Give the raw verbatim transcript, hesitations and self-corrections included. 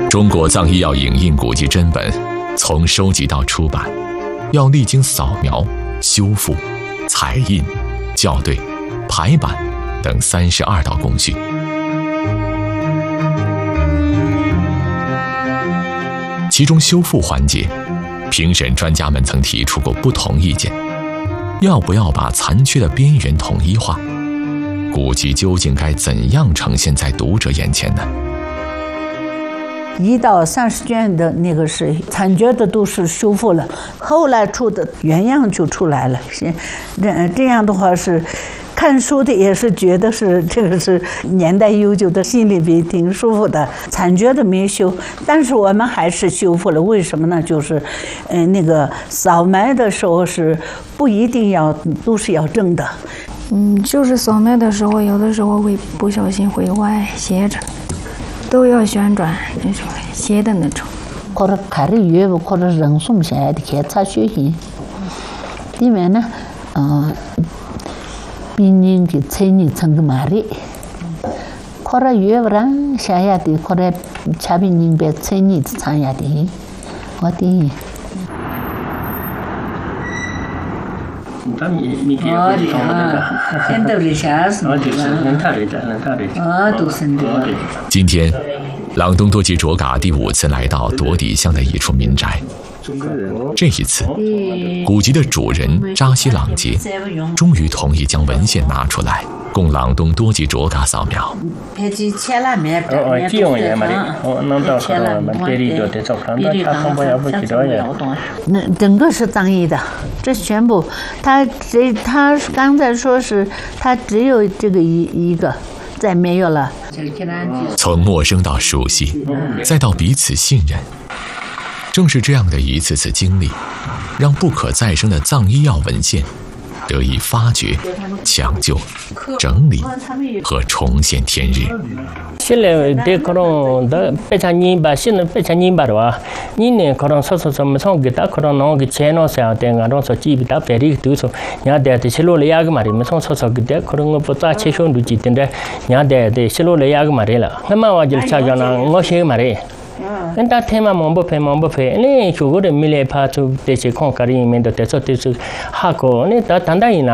中国藏医药影印古籍真本，从收集到出版，要历经扫描、修复、彩印、校对、排版等三十二道工序。其中修复环节，评审专家们曾提出过不同意见：要不要把残缺的边缘统一化？古籍究竟该怎样呈现在读者眼前呢？ 一到三十卷的那个是残缺的都是修复了，后来出的原样就出来了。这这样的话是。看书的也是觉得是这个是年代悠久的，心里边挺舒服的。残缺的没修，但是我们还是修复了。为什么呢？就是，嗯、呃，那个扫描的时候是不一定要都是要正的。 嗯，就是扫描的时候，有的时候会不小心会歪斜着，都要旋转那种斜的那种。 或者看着越不或者人送下来的看查血型，里面呢，嗯、呃。病人的参与成个嘛的，可能越不然下下的，可能查病人别参与的参下的，我的。哦的啊，现在的下是。哦，就是能套的，能套的。哦，都是的。 今天，朗东多吉卓嘎第五次来到朵底乡的一处民宅。这一次，古籍的主人扎西朗杰终于同意将文献拿出来，供朗东多吉卓嘎扫描。 那整个是藏医的，这全部，他这他刚才说是他只有这个一一个，再没有了。 从陌生到熟悉，再到彼此信任。正是这样的一次次经历，让不可再生的藏医药文献得以发掘、抢救、整理和重现天日。 现在的可能的非常明白，现在非常明白的话，你呢可能说说什么从给他可能弄个钱咯，啥的，俺种说基本打白的都说，人家的这些路来亚个嘛的，没从说说给他可能我不打切胸都记得的，人家的这些路来亚个嘛的了，那么我就查着呢，我写嘛的。Entah tema mampu pe mampu pe ini cukup demi lepas tu desi kong kari mendo teso teso hako ini tak tanda ina